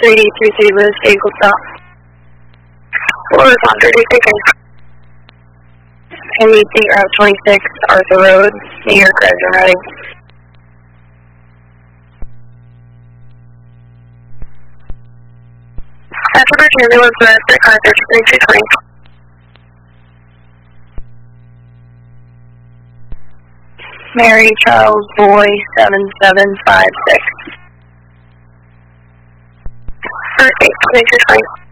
3833 Liz, vehicle stop. What was on 3833? Henry State Route 26, Arthur Road, New York, Resident ready. Passenger ambulance arrest at car 3320. Mary Charles Boy 7756. Earth 8, 2220.